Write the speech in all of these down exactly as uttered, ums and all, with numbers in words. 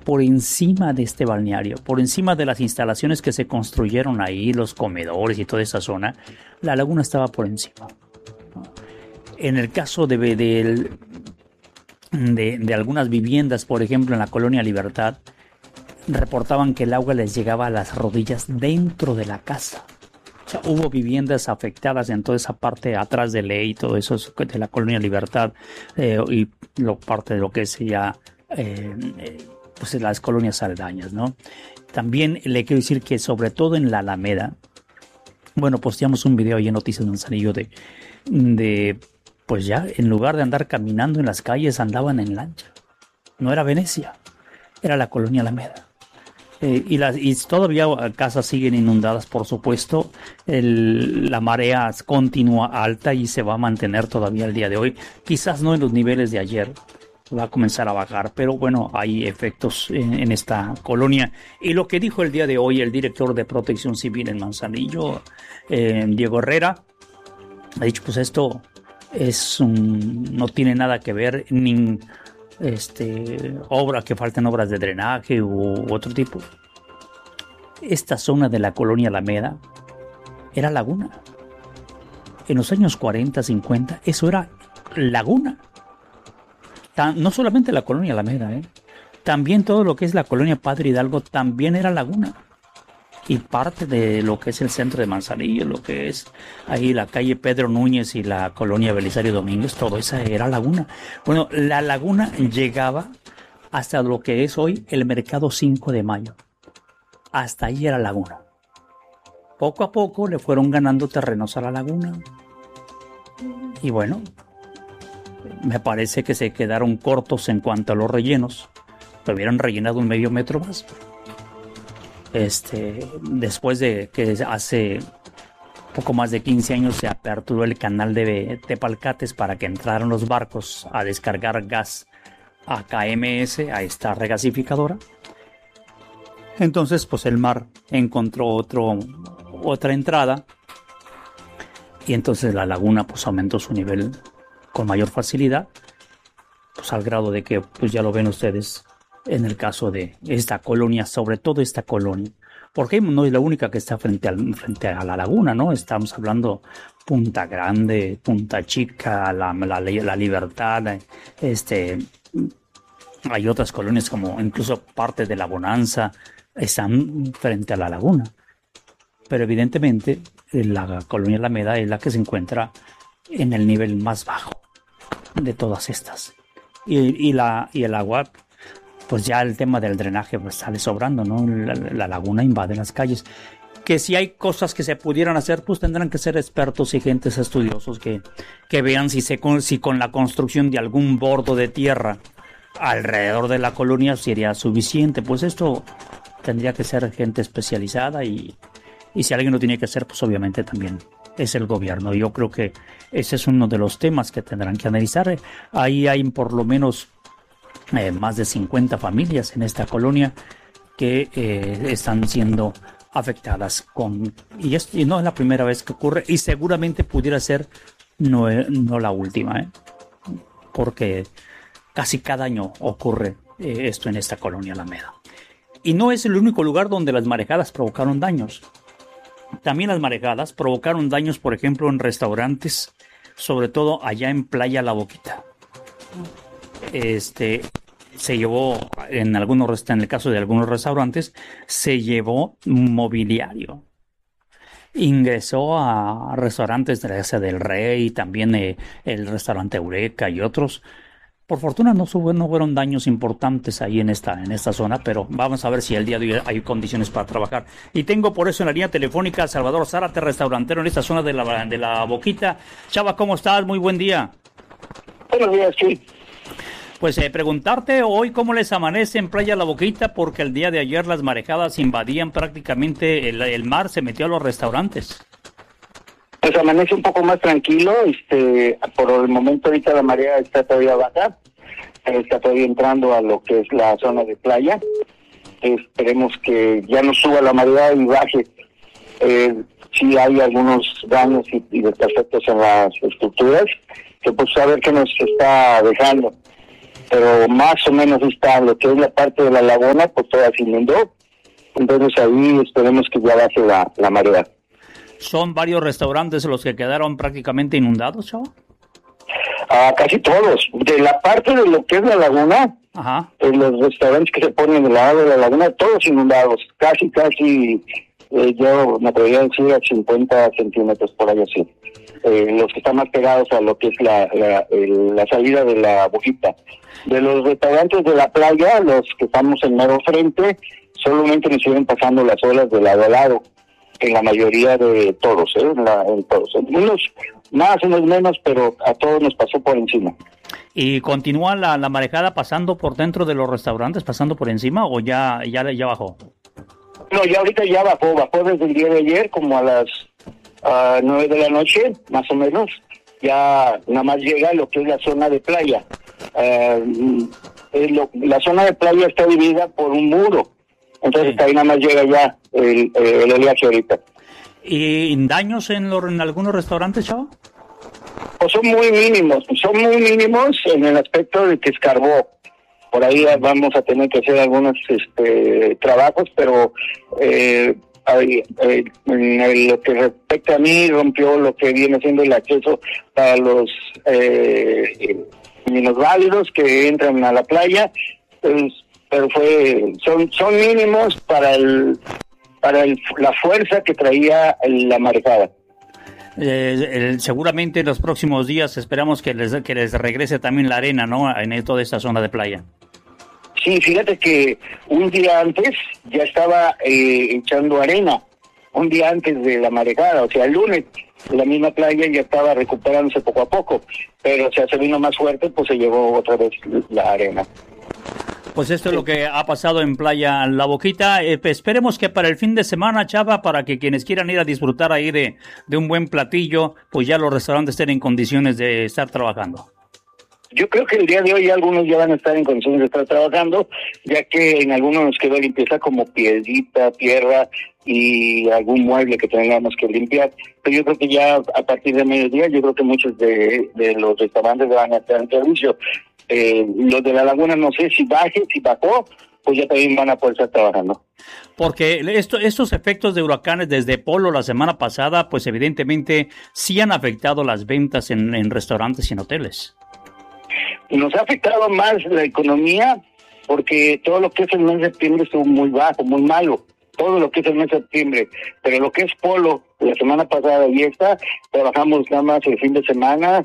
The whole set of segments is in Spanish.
por encima de este balneario, por encima de las instalaciones que se construyeron ahí, los comedores y toda esa zona, la laguna estaba por encima. En el caso de, de, de, de algunas viviendas, por ejemplo, en la Colonia Libertad, reportaban que el agua les llegaba a las rodillas dentro de la casa. O sea, hubo viviendas afectadas en toda esa parte atrás de Ley, todo eso de la Colonia Libertad, eh, y lo, parte de lo que es ya eh, eh, pues las colonias aledañas, ¿no? También le quiero decir que sobre todo en la Alameda, bueno, posteamos un video ahí en Noticias Manzanillo de, de, pues ya, en lugar de andar caminando en las calles, andaban en lancha. No era Venecia, era la Colonia Alameda. Eh, y, las, y todavía casas siguen inundadas, por supuesto. El, la marea continúa alta y se va a mantener todavía el día de hoy. Quizás no en los niveles de ayer, va a comenzar a bajar, pero bueno, hay efectos en, en esta colonia. Y lo que dijo el día de hoy el director de Protección Civil en Manzanillo, eh, Diego Herrera, ha dicho, pues esto es un, no tiene nada que ver ni este, obra, que falten obras de drenaje u otro tipo. Esta zona de la colonia Alameda era laguna. En los años cuarenta, cincuenta, eso era laguna. Tan, no solamente la colonia Alameda, ¿eh? También todo lo que es la colonia Padre Hidalgo también era laguna. Y parte de lo que es el centro de Manzanillo, lo que es ahí la calle Pedro Núñez y la colonia Belisario Domínguez, todo eso era laguna. Bueno, la laguna llegaba hasta lo que es hoy el Mercado cinco de Mayo. Hasta ahí era laguna. Poco a poco le fueron ganando terrenos a la laguna. Y bueno, me parece que se quedaron cortos en cuanto a los rellenos. Lo hubieran rellenado un medio metro más. Este, después de que hace poco más de quince años se aperturó el canal de Tepalcates para que entraran los barcos a descargar gas a K M S, a esta regasificadora. Entonces, pues el mar encontró otro, otra entrada y entonces la laguna pues aumentó su nivel con mayor facilidad, pues al grado de que, pues ya lo ven ustedes, en el caso de esta colonia, sobre todo esta colonia, porque no es la única que está frente, al, frente a la laguna, ¿no? Estamos hablando Punta Grande, Punta Chica, la, la, la Libertad, este, hay otras colonias como incluso parte de la Bonanza, están frente a la laguna. Pero evidentemente la colonia Alameda es la que se encuentra en el nivel más bajo de todas estas. Y, y, la, y el agua, pues ya el tema del drenaje pues sale sobrando, ¿no? La, la laguna invade las calles. Que si hay cosas que se pudieran hacer, pues tendrán que ser expertos y gentes estudiosos que, que vean si, se, si con la construcción de algún bordo de tierra alrededor de la colonia sería suficiente. Pues esto tendría que ser gente especializada y, y si alguien lo tiene que hacer, pues obviamente también es el gobierno. Yo creo que ese es uno de los temas que tendrán que analizar. Ahí hay por lo menos eh, más de cincuenta familias en esta colonia que eh, están siendo afectadas con y, es, y no es la primera vez que ocurre y seguramente pudiera ser no, no la última, ¿eh? Porque casi cada año ocurre eh, esto en esta colonia Alameda. Y no es el único lugar donde las marejadas provocaron daños. También las marejadas provocaron daños, por ejemplo, en restaurantes, sobre todo allá en Playa La Boquita. Este, se llevó, en algunos, en el caso de algunos restaurantes, se llevó mobiliario. Ingresó a restaurantes de la Casa del Rey, también eh, el restaurante Eureka y otros. Por fortuna no, sub, no fueron daños importantes ahí en esta, en esta zona, pero vamos a ver si el día de hoy hay condiciones para trabajar. Y tengo por eso en la línea telefónica a Salvador Zárate, restaurantero en esta zona de la, de la Boquita. Chava, ¿cómo estás? Muy buen día. Buenos días, sí. Pues eh, preguntarte hoy cómo les amanece en Playa La Boquita, porque el día de ayer las marejadas invadían prácticamente el, el mar, se metió a los restaurantes. Pues amanece un poco más tranquilo, este, por el momento ahorita la marea está todavía baja, está todavía entrando a lo que es la zona de playa. Esperemos que ya no suba la marea y baje. Eh, sí hay algunos daños y, y desperfectos en las estructuras, que pues a ver qué nos está dejando. pero más o menos está lo que es la parte de la laguna, pues toda se inundó. Entonces ahí esperemos que ya baje la, la marea. ¿Son varios restaurantes los que quedaron prácticamente inundados, Chava? Ah, casi todos. De la parte de lo que es la laguna, Ajá. En los restaurantes que se ponen del lado de la laguna, todos inundados. Casi, casi, eh, yo me atrevería a decir a cincuenta centímetros por ahí así. Eh, los que están más pegados a lo que es la, la, el, la salida de la Boquita. De los restaurantes de la playa, los que estamos en mero frente, solamente nos siguen pasando las olas de lado a lado. En la mayoría de todos, ¿eh? En, la, en todos. Unos más, unos menos, pero a todos nos pasó por encima. ¿Y continúa la, la marejada pasando por dentro de los restaurantes, pasando por encima, o ya, ya, ya bajó? No, ya ahorita ya bajó, bajó desde el día de ayer, como a las uh, nueve de la noche, más o menos. Ya nada más llega lo que es la zona de playa. Uh, lo, la zona de playa está dividida por un muro. Entonces sí. Ahí nada más llega ya el, el oleaje ahorita. ¿Y daños en, los, en algunos restaurantes, Chava? Pues son muy mínimos, son muy mínimos en el aspecto de que escarbó. Por ahí vamos a tener que hacer algunos este, trabajos, pero eh, hay, eh, en el, lo que respecta a mí, rompió lo que viene siendo el acceso para los eh, minusválidos que entran a la playa, pues, pero fue son son mínimos para el para el, la fuerza que traía la marejada. Eh, el, seguramente en los próximos días esperamos que les que les regrese también la arena, ¿no? En toda esta zona de playa. Sí, fíjate que un día antes ya estaba eh, echando arena, un día antes de la marejada, o sea, el lunes la misma playa ya estaba recuperándose poco a poco, pero o sea, se vino más fuerte, pues se llevó otra vez la arena. Pues esto es lo que ha pasado en Playa La Boquita. Eh, esperemos que para el fin de semana, Chava, para que quienes quieran ir a disfrutar ahí de, de un buen platillo, pues ya los restaurantes estén en condiciones de estar trabajando. Yo creo que el día de hoy algunos ya van a estar en condiciones de estar trabajando, ya que en algunos nos quedó limpieza como piedrita, tierra y algún mueble que tengamos que limpiar. Pero yo creo que ya a partir de mediodía, yo creo que muchos de, de los restaurantes van a estar en servicio. Eh, los de la laguna no sé si baje, si bajó, pues ya también van a poder estar trabajando. Porque esto, estos efectos de huracanes desde Polo la semana pasada, pues evidentemente sí han afectado las ventas en, en restaurantes y en hoteles. Nos ha afectado más la economía porque todo lo que es el mes de septiembre estuvo muy bajo, muy malo. Todo lo que es el mes de septiembre. Pero lo que es Polo, la semana pasada y esta, trabajamos nada más el fin de semana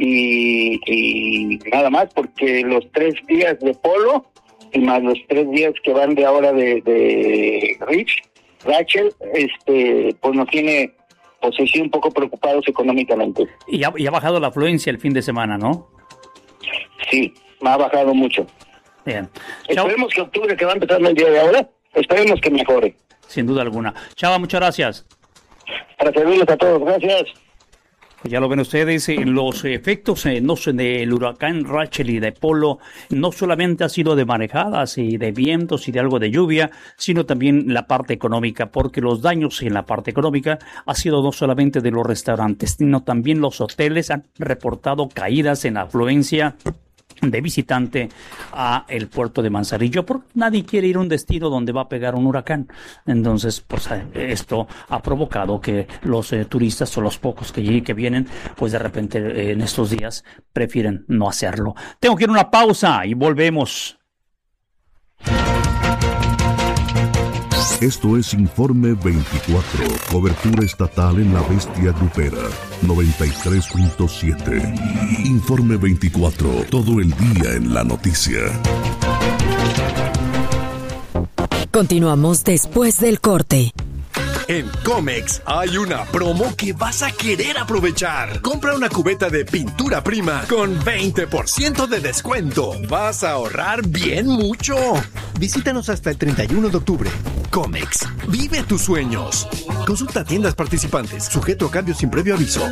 y, y nada más porque los tres días de Polo y más los tres días que van de ahora de, de Rich, Rachel, este, pues nos tiene, pues sí, un poco preocupados económicamente. Y ha, y ha bajado la afluencia el fin de semana, ¿no? Sí, me ha bajado mucho. Bien. Esperemos que octubre, que va a empezar el día de ahora, esperemos que mejore. Sin duda alguna. Chava, muchas gracias. Para servirles a todos, gracias. Pues ya lo ven ustedes, eh, los efectos eh, no del huracán Rachel y de Polo no solamente ha sido de marejadas y de vientos y de algo de lluvia, sino también la parte económica, porque los daños en la parte económica ha sido no solamente de los restaurantes, sino también los hoteles han reportado caídas en la afluencia de visitante a el puerto de Manzanillo, porque nadie quiere ir a un destino donde va a pegar un huracán. Entonces, pues esto ha provocado que los eh, turistas o los pocos que, que vienen, pues de repente eh, en estos días prefieren no hacerlo. Tengo que ir a una pausa y volvemos. Esto es Informe veinticuatro, cobertura estatal en la bestia grupera, noventa y tres punto siete. Informe veinticuatro, todo el día en la noticia. Continuamos después del corte. En Comex hay una promo que vas a querer aprovechar. Compra una cubeta de pintura prima con veinte por ciento de descuento. Vas a ahorrar bien mucho. Visítanos hasta el treinta y uno de octubre. Comex, vive tus sueños. Consulta tiendas participantes, sujeto a cambios sin previo aviso.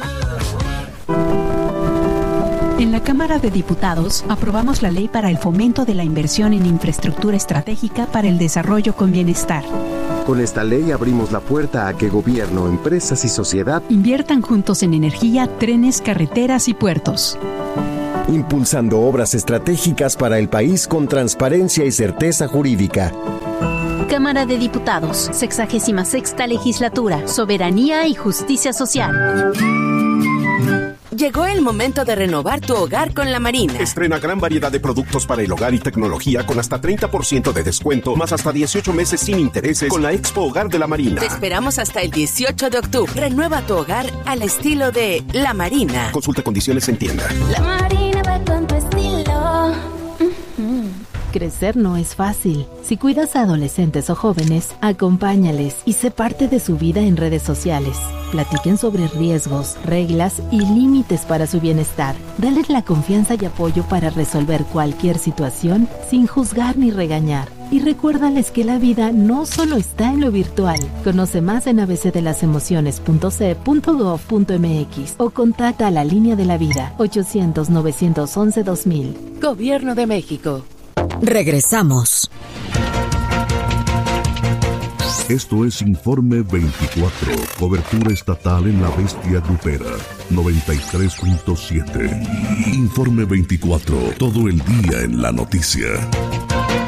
En la Cámara de Diputados aprobamos la ley para el fomento de la inversión en infraestructura estratégica para el desarrollo con bienestar. Con esta ley abrimos la puerta a que gobierno, empresas y sociedad inviertan juntos en energía, trenes, carreteras y puertos. impulsando obras estratégicas para el país con transparencia y certeza jurídica. Cámara de Diputados, sexagésima sexta legislatura, soberanía y justicia social. Llegó el momento de renovar tu hogar con La Marina. Estrena gran variedad de productos para el hogar y tecnología con hasta treinta por ciento de descuento, más hasta dieciocho meses sin intereses con la Expo Hogar de La Marina. Te esperamos hasta el dieciocho de octubre. Renueva tu hogar al estilo de La Marina. Consulta condiciones en tienda. La Marina va con tu estilo. Crecer no es fácil. Si cuidas a adolescentes o jóvenes, acompáñales y sé parte de su vida en redes sociales. Platiquen sobre riesgos, reglas y límites para su bienestar. Dales la confianza y apoyo para resolver cualquier situación sin juzgar ni regañar. Y recuérdales que la vida no solo está en lo virtual. Conoce más en a b c de las emociones punto c e punto gov punto m x o contacta a la línea de la vida ochocientos, novecientos once, dos mil. Gobierno de México. Regresamos. Esto es Informe veinticuatro, cobertura estatal en la bestia grupera, noventa y tres punto siete. Informe veinticuatro, todo el día en la noticia.